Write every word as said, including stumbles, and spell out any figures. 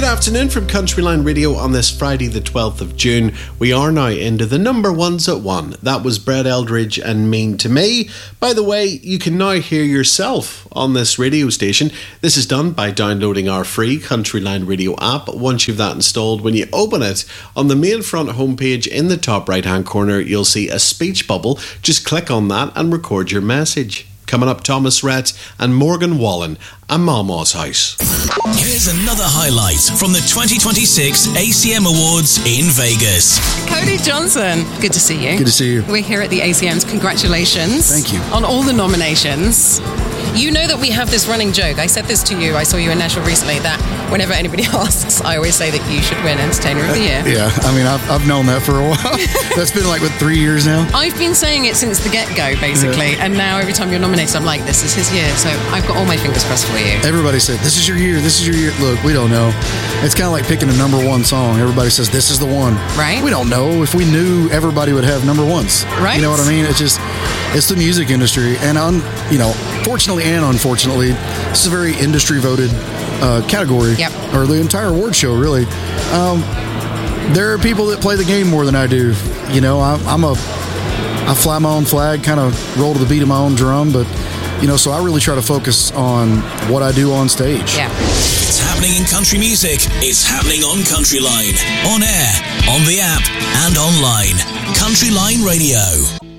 Good afternoon from Countryline Radio on this Friday the twelfth of June. We are now into the number ones at one. That was Brett Eldridge and Mean to Me. By the way, you can now hear yourself on this radio station. This is done by downloading our free Countryline Radio app. Once you've that installed, when you open it, on the main front homepage in the top right hand corner, you'll see a speech bubble. Just click on that and record your message. Coming up, Thomas Rhett and Morgan Wallen, A Mama's House. Here's another highlight from the twenty twenty-six A C M Awards in Vegas. Cody Johnson, good to see you. Good to see you. We're here at the A C Ms. Congratulations. Thank you. On all the nominations. You know that we have this running joke. I said this to you. I saw you in Nashville recently that whenever anybody asks, I always say that you should win Entertainer of the Year. Yeah, I mean, I've, I've known that for a while. That's been like, what, three years now? I've been saying it since the get-go, basically. Yeah. And now every time you're nominated, I'm like, this is his year. So I've got all my fingers crossed for you. Everybody said, this is your year, this is your year. Look, we don't know. It's kind of like picking a number one song. Everybody says, this is the one. Right. We don't know. If we knew, everybody would have number ones. Right. You know what I mean? It's just, it's the music industry. And, un, you know, fortunately and unfortunately, this is a very industry-voted uh, category. Yep. Or the entire award show, really. Um, there are people that play the game more than I do. You know, I, I'm a, I fly my own flag, kind of roll to the beat of my own drum, but, you know, so I really try to focus on what I do on stage. Yeah. It's happening in country music. It's happening on Countryline. On air, on the app, and online. Countryline Radio.